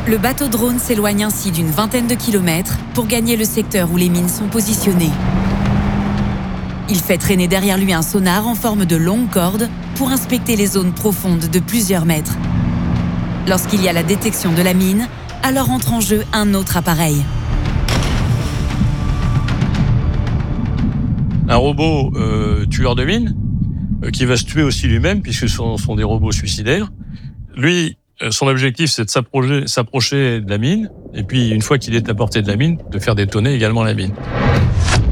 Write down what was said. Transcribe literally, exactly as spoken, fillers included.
Le bateau drone s'éloigne ainsi d'une vingtaine de kilomètres pour gagner le secteur où les mines sont positionnées. Il fait traîner derrière lui un sonar en forme de longue corde pour inspecter les zones profondes de plusieurs mètres. Lorsqu'il y a la détection de la mine, alors entre en jeu un autre appareil. Un robot euh, tueur de mine euh, qui va se tuer aussi lui-même puisque ce sont, sont des robots suicidaires. Lui, euh, son objectif, c'est de s'approcher, s'approcher de la mine et puis une fois qu'il est à portée de la mine, de faire détonner également la mine.